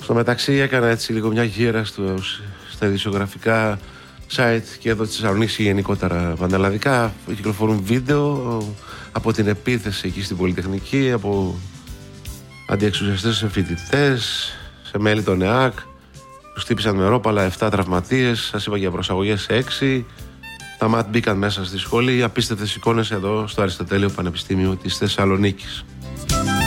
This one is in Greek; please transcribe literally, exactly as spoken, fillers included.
Στο μεταξύ έκανα έτσι λίγο μια γύρα στο, στα ειδησιογραφικά site και εδώ της Θεσσαλονίκης και γενικότερα πανελλαδικά. Κυκλοφορούν βίντεο από την επίθεση εκεί στην Πολυτεχνική, από αντιεξουσιαστές σε φοιτητές, σε μέλη των ΕΑΚ. Τους χτύπησαν με ρόπαλα, επτά τραυματίες, σας είπα για προσαγωγές σε έξι. Τα ΜΑΤ μπήκαν μέσα στη σχολή. Απίστευτες εικόνες εδώ στο Αριστοτέλειο Πανεπιστήμιο της Θεσσαλονίκης.